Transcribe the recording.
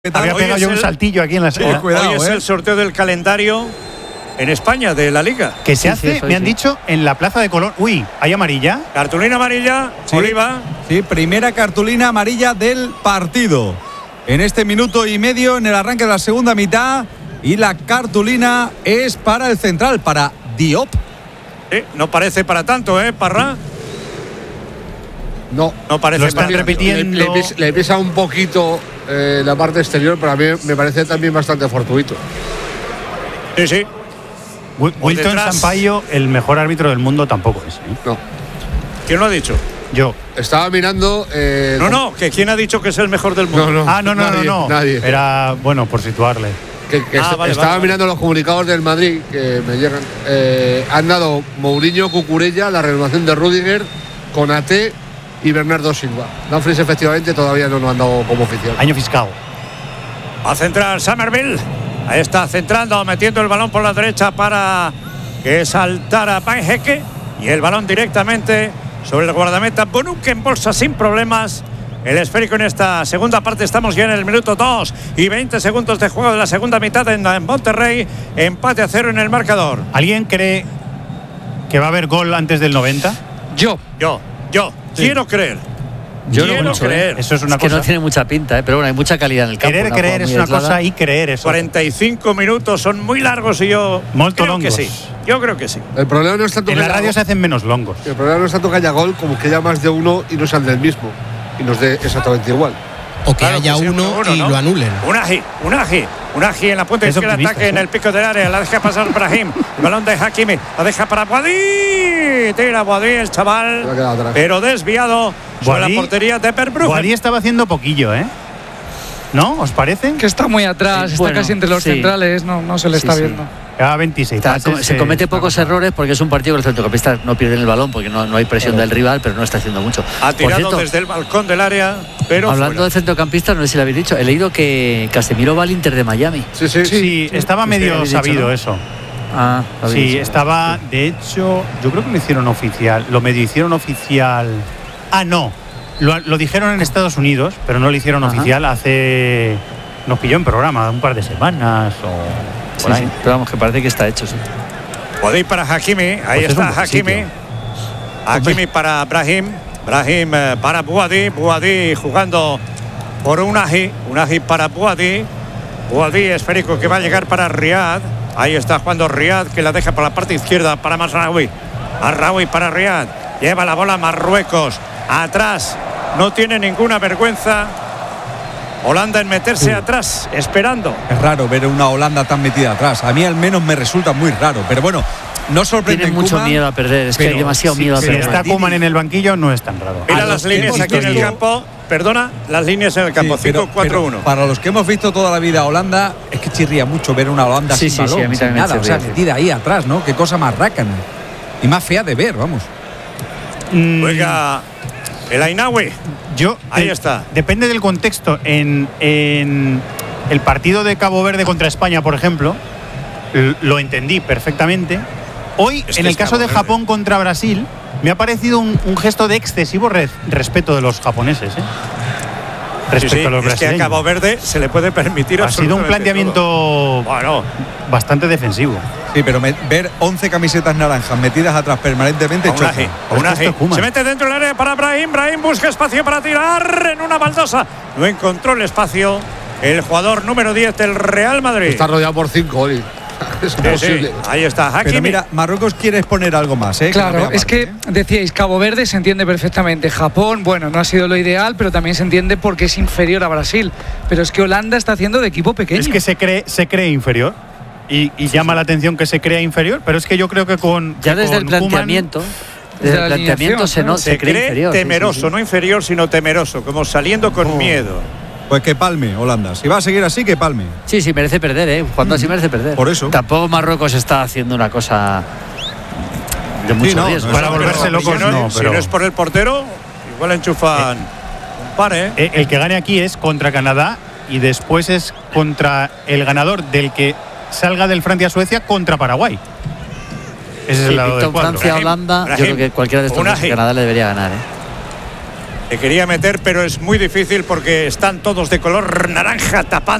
Había pegado yo un saltillo aquí en la sala. Cuidado, hoy es el sorteo del calendario en España de la Liga. Que se hace, me han dicho, en la Plaza de Colón. Uy, ¿hay amarilla? Cartulina amarilla, sí, Oliva. Sí, primera cartulina amarilla del partido. En este minuto y medio, en el arranque de la segunda mitad. Y la cartulina es para el central, para Diop. Sí, no parece para tanto, Parra. No parece. Lo están repitiendo. Le pisa un poquito la parte exterior, pero a mí me parece también bastante fortuito. Sí. Wilton Sampaio, el mejor árbitro del mundo, tampoco es. No. ¿Quién lo ha dicho? Yo. Estaba mirando. No, que quién ha dicho que es el mejor del mundo. No. Nadie. Era, bueno, por situarle. Estaba mirando los comunicados del Madrid que me llegan. Han dado Mourinho, Cucurella, la renovación de Rüdiger, Konaté y Bernardo Silva. Dumfries efectivamente todavía no nos han dado como oficial. Año fiscal. Va a centrar Summerville. Ahí está centrando, metiendo el balón por la derecha para que saltara Panjeque. Y el balón directamente sobre el guardameta Bonuk, que embolsa sin problemas el esférico en esta segunda parte. Estamos ya en el minuto 2 y 20 segundos de juego de la segunda mitad en Monterrey. Empate a 0 en el marcador. ¿Alguien cree que va a haber gol antes del 90? Yo. Sí. Quiero creer. Yo quiero no mucho, creer. Eso es una cosa. Que no tiene mucha pinta, pero bueno, hay mucha calidad en el campo. Querer creer es una cosa y creer es otra. 45 minutos son muy largos y yo creo que sí. Yo creo que sí. El problema no es tanto en que la radio se hacen menos longos. El problema no es tanto que haya gol como que haya más de uno y no sean del mismo y nos dé exactamente igual. O que haya uno y ¿no? Lo anulen. Un Aji en la punta izquierda, ataque en el pico del área, la deja pasar Brahim, el balón de Hakimi, la deja para Boadí, tira Boadí el chaval, pero desviado sobre la portería de Verbruggen. Boadí estaba haciendo poquillo, ¿no? ¿Os parece? Que está muy atrás, está casi entre los centrales, no se le está viendo. Cada 26 se comete pocos errores porque es un partido que los centrocampistas no pierden el balón porque no hay presión del rival, pero no está haciendo mucho. Ha tirado desde el balcón del área, pero hablando de centrocampistas, no sé si lo habéis dicho, he leído que Casemiro va al Inter de Miami. Sí, estaba medio sabido, ¿no? Eso. Sí, estaba, de hecho, yo creo que lo hicieron oficial. Lo medio hicieron oficial. No. Lo dijeron en Estados Unidos, pero no lo hicieron oficial hace. Nos pilló en programa un par de semanas o. Sí, pero vamos, que parece que está hecho, sí. Podéis para Hakimi, ahí está Hakimi. Hakimi para Brahim para Boadí jugando por un Aji para Boadí esférico que va a llegar para Riyad. Ahí está jugando Riyad, que la deja por la parte izquierda para Mazraoui para Riyad, lleva la bola Marruecos atrás, no tiene ninguna vergüenza Holanda en meterse atrás, esperando. Es raro ver una Holanda tan metida atrás. A mí al menos me resulta muy raro. Pero bueno, no sorprende. Tiene mucho miedo a perder. Es que hay demasiado miedo a perder. Si está Koeman en el banquillo, no es tan raro. Mira las líneas aquí en el campo. Perdona, las líneas en el campo. 5-4-1. Para los que hemos visto toda la vida a Holanda, es que chirría mucho ver una Holanda sin balón, a mí sin nada. O sea, metida ahí atrás, ¿no? Qué cosa más rácana. Y más fea de ver, vamos. Juega el Ainaoui. Ahí está. Depende del contexto. En el partido de Cabo Verde contra España, por ejemplo, lo entendí perfectamente. Hoy, en el caso de Japón contra Brasil, me ha parecido un gesto de excesivo respeto de los japoneses. Respecto a los brasileños. Es que a Cabo Verde se le puede permitir. Ha sido un planteamiento bastante defensivo. Sí, pero ver 11 camisetas naranjas metidas atrás permanentemente. Se mete dentro del área para Brahim. Brahim busca espacio para tirar en una baldosa. No encontró el espacio el jugador número 10 del Real Madrid. Está rodeado por 5, Oli. Es imposible. Ahí está Hakimi. Pero mira, Marruecos quiere exponer algo más, Claro, es que decíais, Cabo Verde se entiende perfectamente. Japón, bueno, no ha sido lo ideal, pero también se entiende porque es inferior a Brasil. Pero es que Holanda está haciendo de equipo pequeño. Es que se cree inferior. Y llama la atención que se crea inferior, pero es que yo creo que desde el planteamiento. Desde el planteamiento se cree inferior. Temeroso, no inferior, sino temeroso, como saliendo con miedo. Pues que palme, Holanda. Si va a seguir así, que palme. Sí, merece perder, Cuando así merece perder. Por eso. Tampoco Marruecos está haciendo una cosa de mucho riesgo. Para volverse locos, si no es por el portero, igual enchufan un par, El que gane aquí es contra Canadá y después es contra el ganador del que salga del Francia-Suecia contra Paraguay. Ese es el lado del cuadro. Francia-Holanda, yo creo que cualquiera de estos dos Canadá le debería ganar, Se quería meter, pero es muy difícil porque están todos de color naranja tapando.